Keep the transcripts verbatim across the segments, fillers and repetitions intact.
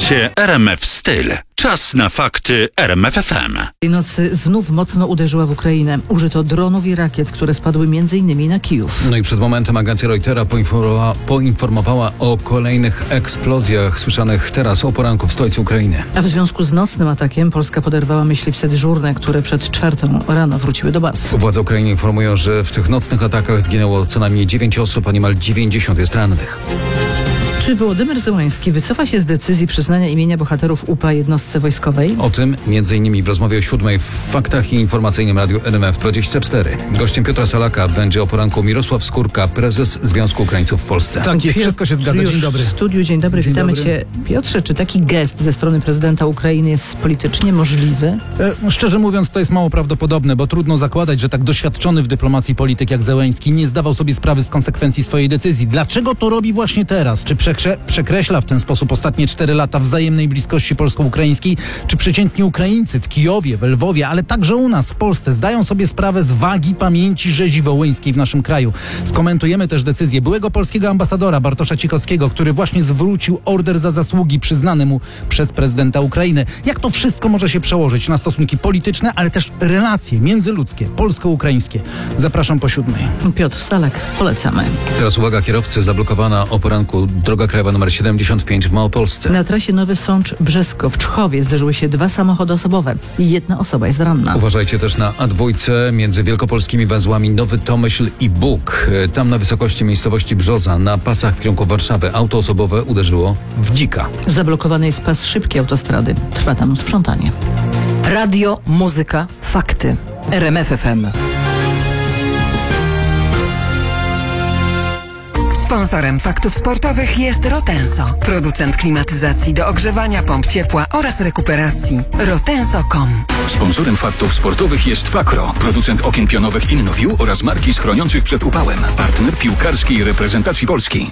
Słuchacie R M F Styl. Czas na fakty R M F F M. Tej nocy znów mocno uderzyła w Ukrainę. Użyto dronów i rakiet, które spadły między innymi na Kijów. No i przed momentem agencja Reutera poinformowała, poinformowała o kolejnych eksplozjach słyszanych teraz o poranku w stolicy Ukrainy. A w związku z nocnym atakiem Polska poderwała myśliwce dyżurne, które przed czwartą rano wróciły do baz. Władze Ukrainy informują, że w tych nocnych atakach zginęło co najmniej dziewięć osób, a niemal dziewięćdziesiąt jest rannych. Czy Wołodymyr Zełański wycofa się z decyzji przyznania imienia bohaterów U P A jednostce wojskowej? O tym między innymi w rozmowie o siódmej w Faktach i Informacyjnym Radiu R M F dwadzieścia cztery. Gościem Piotra Salaka będzie o poranku Mirosław Skórka, prezes Związku Ukraińców w Polsce. Tak jest, wszystko się zgadza. Dzień dobry. W studiu, dzień dobry, Dzień witamy dobry. Cię. Piotrze, czy taki gest ze strony prezydenta Ukrainy jest politycznie możliwy? E, szczerze mówiąc, to jest mało prawdopodobne, bo trudno zakładać, że tak doświadczony w dyplomacji polityk jak Zełański nie zdawał sobie sprawy z konsekwencji swojej decyzji. Dlaczego to robi właśnie teraz? Czy przekrze- przekreśla w ten sposób ostatnie cztery lata wzajemnej bliskości polsko-ukraińskiej? Czy przeciętni Ukraińcy w Kijowie, w Lwowie, ale także u nas w Polsce zdają sobie sprawę z wagi pamięci rzezi wołyńskiej w naszym kraju? Skomentujemy też decyzję byłego polskiego ambasadora Bartosza Cichockiego, który właśnie zwrócił order za zasługi przyznany mu przez prezydenta Ukrainy. Jak to wszystko może się przełożyć na stosunki polityczne, ale też relacje międzyludzkie, polsko-ukraińskie? Zapraszam po siódmej. Piotr Salak, polecamy. Teraz uwaga kierowcy, zablokowana o poranku droga krajowa nr siedemdziesiąt pięć w Małopolsce. Na trasie Nowy Sącz-Brzesko w Czchowie zderzyły się dwa samochody osobowe i jedna osoba jest ranna. Uważajcie też na A dwa między wielkopolskimi węzłami Nowy Tomyśl i Bóg. Tam na wysokości miejscowości Brzoza na pasach w kierunku Warszawy auto osobowe uderzyło w dzika. Zablokowany jest pas szybkiej autostrady. Trwa tam sprzątanie. Radio, muzyka, fakty. R M F F M. Sponsorem faktów sportowych jest Rotenso, producent klimatyzacji do ogrzewania, pomp ciepła oraz rekuperacji. rotenso kropka com. Sponsorem faktów sportowych jest Fakro, producent okien pionowych InnoView oraz marki schroniących przed upałem. Partner piłkarskiej reprezentacji Polski.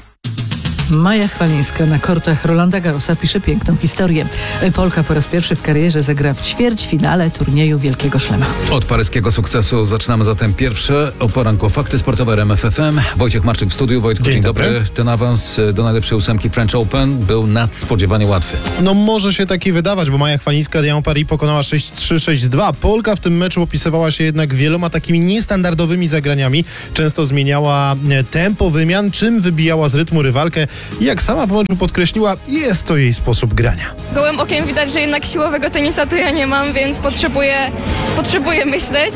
Maja Chwalińska na kortach Rolanda Garrosa pisze piękną historię. Polka po raz pierwszy w karierze zagra w ćwierćfinale turnieju Wielkiego Szlema. Od paryskiego sukcesu zaczynamy zatem pierwsze o poranku fakty sportowe R M F F M. Wojciech Marczyk w studiu. Wojtku, dzień, Dzień dobry. dobry. Ten awans do najlepszej ósemki French Open był nadspodziewanie łatwy. No może się taki wydawać, bo Maja Chwalińska Diana Paris pokonała sześć trzy, sześć dwa. Polka w tym meczu opisywała się jednak wieloma takimi niestandardowymi zagraniami. Często zmieniała tempo wymian, czym wybijała z rytmu rywalkę. I jak sama po meczu podkreśliła, jest to jej sposób grania. Gołym okiem widać, że jednak siłowego tenisa to ja nie mam, więc potrzebuję, potrzebuję myśleć.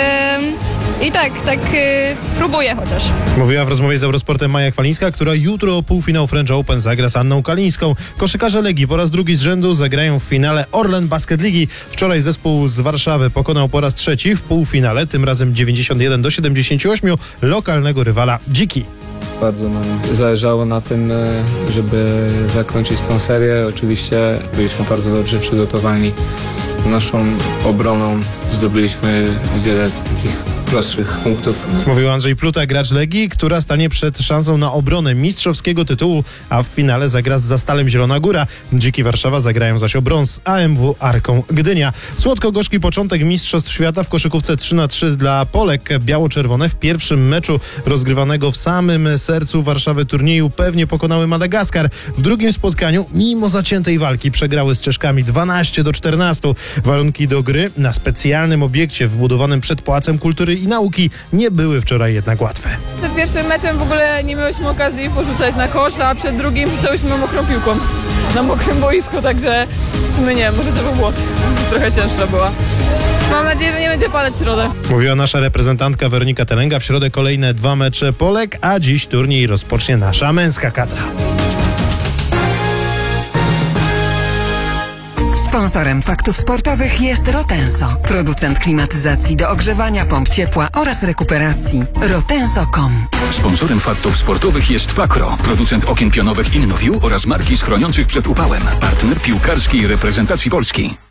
Ym, I tak, tak yy, próbuję chociaż. Mówiła w rozmowie z Eurosportem Maja Chwalińska, która jutro o półfinał French Open zagra z Anną Kalińską. Koszykarze Legii po raz drugi z rzędu zagrają w finale Orlen Basket Ligi. Wczoraj zespół z Warszawy pokonał po raz trzeci w półfinale, tym razem dziewięćdziesiąt jeden do siedemdziesięciu ośmiu, lokalnego rywala Dziki. Bardzo nam zależało na tym, żeby zakończyć tą serię. Oczywiście byliśmy bardzo dobrze przygotowani. Naszą obroną zdobyliśmy wiele takich prostszych punktów. Mówił Andrzej Pluta, gracz Legii, która stanie przed szansą na obronę mistrzowskiego tytułu, a w finale zagra z Zastalem Zielona Góra. Dziki Warszawa zagrają zaś o brąz z A M W Arką Gdynia. Słodko-gorzki początek Mistrzostw Świata w koszykówce trzy na trzy dla Polek. Biało-czerwone w pierwszym meczu rozgrywanego w samym sercu Warszawy turnieju pewnie pokonały Madagaskar. W drugim spotkaniu, mimo zaciętej walki, przegrały z Czeszkami dwanaście do czternastu. Warunki do gry na specjalnym obiekcie wbudowanym przed Pałacem Kultury i Nauki nie były wczoraj jednak łatwe. Przed pierwszym meczem w ogóle nie miałyśmy okazji porzucać na kosz, a przed drugim rzucałyśmy mokrą piłką na mokrym boisku, także w sumie nie, może to był błot. Trochę cięższa była. Mam nadzieję, że nie będzie padać środę. Mówiła nasza reprezentantka Weronika Telenga. W środę kolejne dwa mecze Polek, a dziś turniej rozpocznie nasza męska kadra. Sponsorem faktów sportowych jest Rotenso, producent klimatyzacji do ogrzewania, pomp ciepła oraz rekuperacji. rotenso kropka com. Sponsorem faktów sportowych jest Fakro, producent okien pionowych InnoView oraz marki schroniących przed upałem. Partner piłkarskiej reprezentacji Polski.